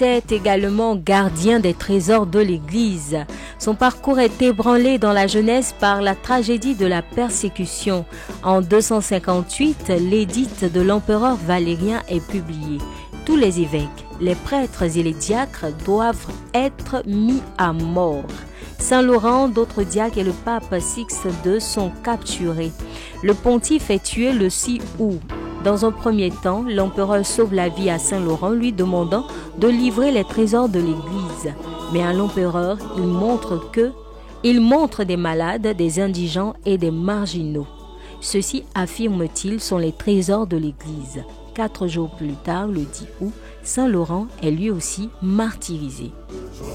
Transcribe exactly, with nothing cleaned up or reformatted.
était également gardien des trésors de l'Église. Son parcours est ébranlé dans la jeunesse par la tragédie de la persécution. En deux cent cinquante-huit, l'édit de l'empereur Valérien est publié. Tous les évêques, les prêtres et les diacres doivent être mis à mort. Saint Laurent, d'autres diacres et le pape Sixte deux sont capturés. Le pontife est tué le six août. Dans un premier temps, l'empereur sauve la vie à Saint Laurent, lui demandant de livrer les trésors de l'Église. Mais à l'empereur, il montre que il montre des malades, des indigents et des marginaux. Ceux-ci, affirme-t-il, sont les trésors de l'Église. Quatre jours plus tard, le dix août, Saint Laurent est lui aussi martyrisé.